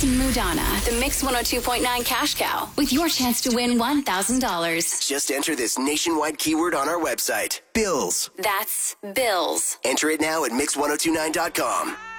Mudana, the Mix 102.9 cash cow, with your chance to win $1,000. Just enter this nationwide keyword on our website. Bills. That's bills. Enter it now at mix1029.com.